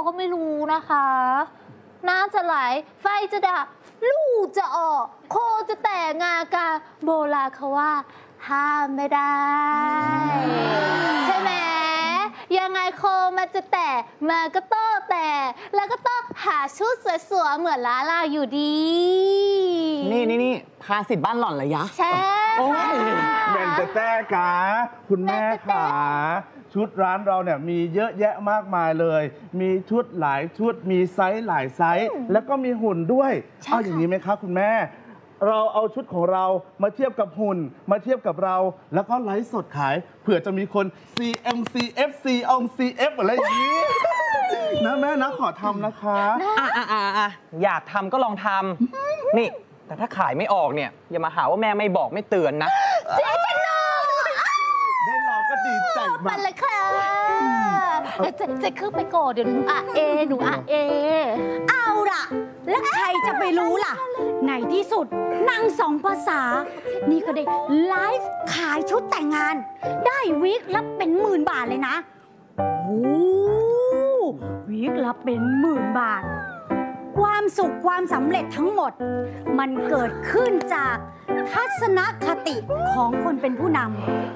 ก็ไม่รู้นะคะน้ำจะไหลไฟจะดับลูกจะออกโคจะแตกงากาโบราณเขาว่าห้ามไม่ได้ใช่ไหมยังไงโคมันจะแตกมันก็ต้องแตกแล้วก็ต้องหาชุดสวยๆเหมือนลาลาอยู่ดีนี่พาสิทธิ์บ้านหล่อนเลยยะใช่โอ้ยเมนแต่แต่กาคุณแม่ขาชุดร้านเราเนี่ยมีเยอะแยะมากมายเลย มีชุดหลายชุดมีไซส์หลายไซส์แล้วก็มีหุ่นด้วยเอาอย่างนี้ไหมคะคุณแม่เราเอาชุดของเรามาเทียบกับหุ่นมาเทียบกับเราแล้วก็ไลฟ์สดขายเผื่อจะมีคน CMCF CF อะไรอย่างนี้นะแม่นะขอทำนะคะอยากทำก็ลองทำนี่แต่ถ้าขายไม่ออกเนี่ยอย่ามาหาว่าแม่ไม่บอกไม่เตือนนะเจ๊จะนอนได้ลองก็ดีใจมากไปเลยค่ะเจ๊ขึ้นไปก่อนเดี๋ยวหนูอ่ะเอเอาล่ะแล้วใครจะไปรู้ล่ะในที่สุดนางสองภาษานี่ก็ได้ไลฟ์ขายชุดแต่งงานได้วีคละเป็น10,000 บาทเลยนะโอ้วีคละเป็น10,000 บาทความสุขความสำเร็จทั้งหมดมันเกิดขึ้นจากทัศนคติของคนเป็นผู้นำ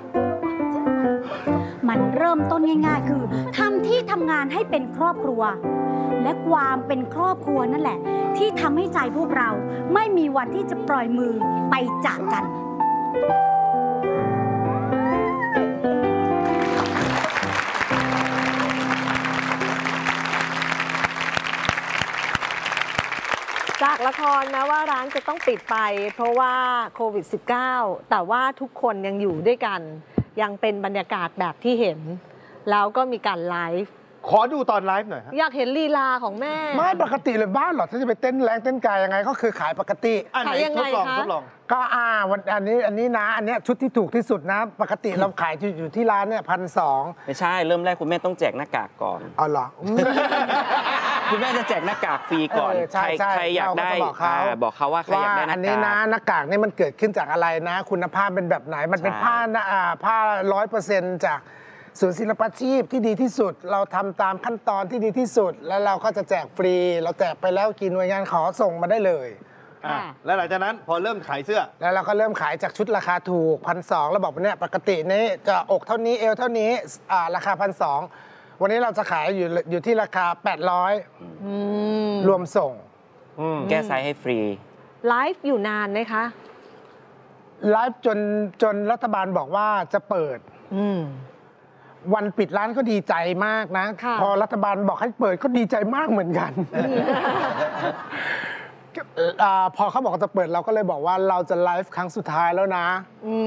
มันเริ่มต้นง่ายๆคือทำที่ทำงานให้เป็นครอบครัวและความเป็นครอบครัวนั่นแหละที่ทำให้ใจพวกเราไม่มีวันที่จะปล่อยมือไปจากกันจากละครแม้ว่าร้านจะต้องปิดไปเพราะว่าโควิด -19 แต่ว่าทุกคนยังอยู่ด้วยกันยังเป็นบรรยากาศแบบที่เห็นแล้วก็มีการไลฟ์ขอดูตอนไลฟ์หน่อยอยากเห็นลีลาของแม่ไม่ปกติเลยบ้านหรอถ้าจะไปเต้นแรงเต้นกายยังไงก็คือขายปกติขายยังไงคะทดลองก็วันอันนี้นะอันนี้ชุดที่ถูกที่สุดนะปกติเราขายอยู่ที่ร้านเนี่ย1,200 ไม่ใช่เริ่มแรกคุณแม่ต้องแจกหน้ากากก่อนอ๋อเหรอคุณแม่จะแจกหน้ากากฟรีก่อนใครอยากได้บอกเขาว่าใครอยากได้หน้ากากอันนี้นะหน้ากากนี่มันเกิดขึ้นจากอะไรนะคุณภาพเป็นแบบไหนมันเป็นผ้า100%จากศูนย์ศิลปาชีพที่ดีที่สุดเราทำตามขั้นตอนที่ดีที่สุดแล้วเราก็จะแจกฟรีเราแจกไปแล้วกี่หน่วยงานขอส่งมาได้เลยแล้วหลังจากนั้นพอเริ่มขายเสื้อแล้วเราก็เริ่มขายจากชุดราคาถูก1,200แล้วบอกว่าเนี่ยปกตินี้จะอกเท่านี้เอวเท่านี้ราคา1,200วันนี้เราจะขายอยู่ที่ราคา800รวมส่งแก้ไซส์ให้ฟรีไลฟ์อยู่นานไหมคะไลฟ์จนรัฐบาลบอกว่าจะเปิดวันปิดร้านก็ดีใจมากนะพอรัฐบาลบอกให้เปิดก็ดีใจมากเหมือนกันพอเขาบอกจะเปิดเราก็เลยบอกว่าเราจะไลฟ์ครั้งสุดท้ายแล้วนะ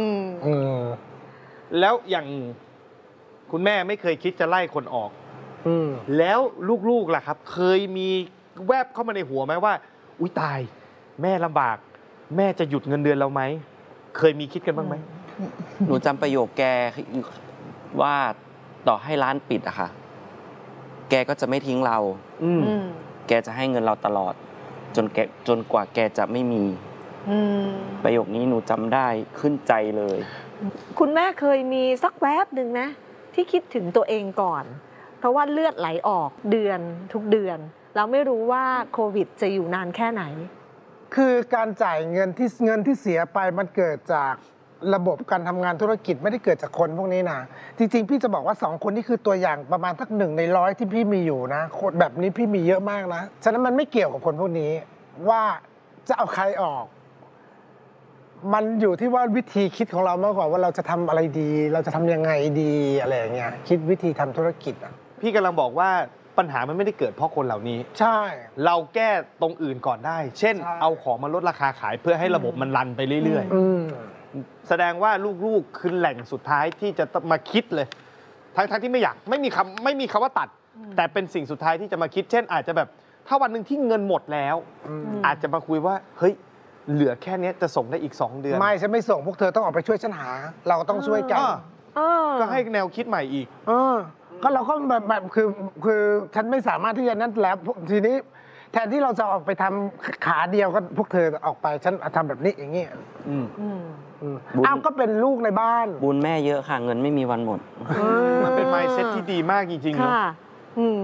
แล้วอย่างคุณแม่ไม่เคยคิดจะไล่คนออกแล้วลูกๆล่ะครับเคยมีแวบเข้ามาในหัวไหมว่าอุ๊ยตายแม่ลำบากแม่จะหยุดเงินเดือนเราไหมเคยมีคิดกันบ้างไหมหนูจำประโยคแกว่าต่อให้ร้านปิดอะค่ะแกก็จะไม่ทิ้งเราแกจะให้เงินเราตลอดจนกว่าแกจะไม่มีประโยคนี้หนูจำได้ขึ้นใจเลยคุณแม่เคยมีสักแวบหนึ่งนะที่คิดถึงตัวเองก่อนเพราะว่าเลือดไหลออกทุกเดือนเราไม่รู้ว่าโควิดจะอยู่นานแค่ไหนคือการจ่ายเงินที่เสียไปมันเกิดจากระบบการทำงานธุรกิจไม่ได้เกิดจากคนพวกนี้นะจริงๆพี่จะบอกว่า2คนนี่คือตัวอย่างประมาณสัก1 ใน 100ที่พี่มีอยู่นะคนแบบนี้พี่มีเยอะมากนะฉะนั้นมันไม่เกี่ยวกับคนพวกนี้ว่าจะเอาใครออกมันอยู่ที่ว่าวิธีคิดของเรามากกว่าว่าเราจะทำอะไรดีเราจะทำยังไงดีอะไรอย่างเงี้ยคิดวิธีทำธุรกิจอ่ะพี่กำลังบอกว่าปัญหามันไม่ได้เกิดเพราะคนเหล่านี้ใช่เราแก้ตรงอื่นก่อนได้เช่นเอาของมาลดราคาขายเพื่อให้ระบบมันรันไปเรื่อยๆแสดงว่าลูกๆคือแหล่งสุดท้ายที่จะมาคิดเลยทั้งที่ไม่มีคำว่าตัดแต่เป็นสิ่งสุดท้ายที่จะมาคิดเช่นอาจจะแบบถ้าวันหนึ่งที่เงินหมดแล้วอาจจะมาคุยว่าเฮ้ยเหลือแค่นี้จะส่งได้อีก2 เดือนไม่ฉันไม่ส่งพวกเธอต้องออกไปช่วยฉันหาเราก็ต้องช่วยกันก็ให้แนวคิดใหม่อีกก็เราก็แบบคือฉันไม่สามารถที่จะนั่นแล้วทีนี้แทนที่เราจะออกไปทำขาเดียวก็พวกเธอออกไปฉันทำแบบนี้อย่างนี้อ้าวก็เป็นลูกในบ้านบุญแม่เยอะค่ะเงินไม่มีวันหมดมันเป็น mindset ที่ดีมากจริงๆเนาะ